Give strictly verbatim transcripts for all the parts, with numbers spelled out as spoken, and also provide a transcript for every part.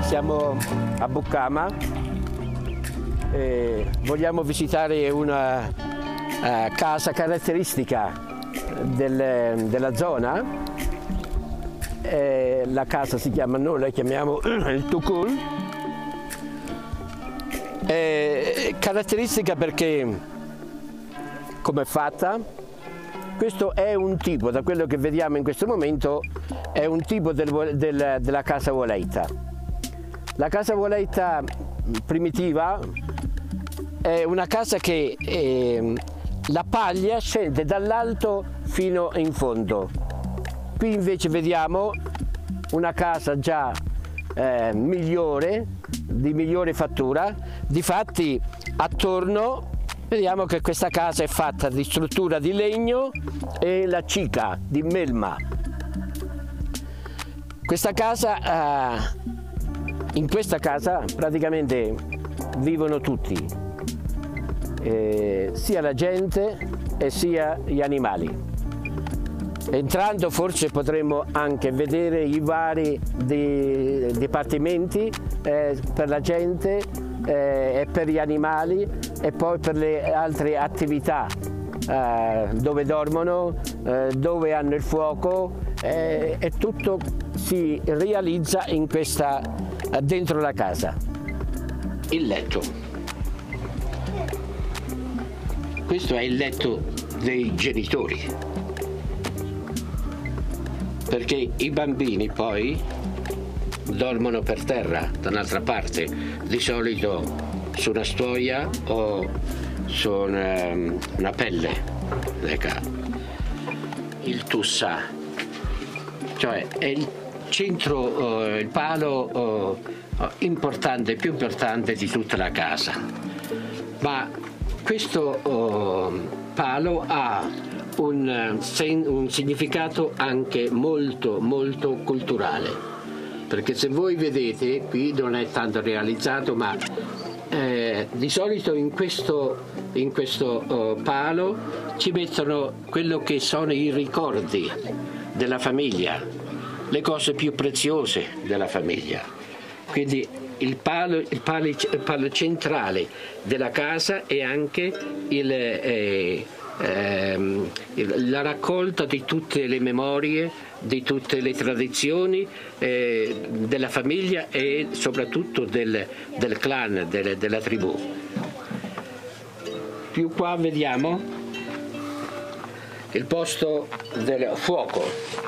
Siamo a Bucama e vogliamo visitare una uh, casa caratteristica del, della zona. E la casa si chiama, noi la chiamiamo il Tukul. È caratteristica perché, come è fatta, questo è un tipo, da quello che vediamo in questo momento, è un tipo del, del, della casa Woleita. La casa Woleita primitiva è una casa che eh, la paglia scende dall'alto fino in fondo. Qui invece vediamo una casa già eh, migliore, di migliore fattura. Difatti attorno vediamo che questa casa è fatta di struttura di legno e la cica di melma. Questa casa, eh, in questa casa praticamente vivono tutti, eh, sia la gente e sia gli animali. Entrando forse potremo anche vedere i vari di, dipartimenti eh, per la gente eh, e per gli animali e poi per le altre attività eh, dove dormono, eh, dove hanno il fuoco eh, e tutto si realizza in questa, dentro la casa. Il letto. Questo è il letto dei genitori, perché i bambini poi dormono per terra da un'altra parte, di solito su una stuoia o su una, una pelle. Il tussa, cioè è il centro, uh, il palo uh, importante, più importante di tutta la casa. Ma questo uh, palo ha un, un significato anche molto molto culturale, perché se voi vedete qui non è tanto realizzato, ma eh, di solito in questo, in questo uh, palo ci mettono quello che sono i ricordi della famiglia, le cose più preziose della famiglia. Quindi il palo, il palo, il palo centrale della casa è anche il, eh, eh, la raccolta di tutte le memorie, di tutte le tradizioni eh, della famiglia e soprattutto del, del clan, del, della tribù. Più qua vediamo il posto del fuoco.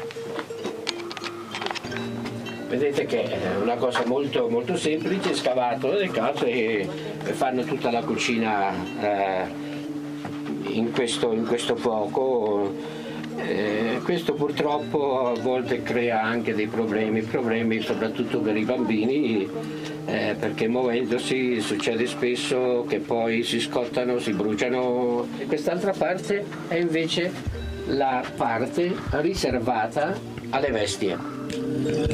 Vedete che è una cosa molto, molto semplice, scavato le case e fanno tutta la cucina eh, in, questo, in questo fuoco. Eh, questo purtroppo a volte crea anche dei problemi, problemi soprattutto per i bambini, eh, perché muovendosi succede spesso che poi si scottano, si bruciano. Quest'altra parte è invece la parte riservata alle bestie.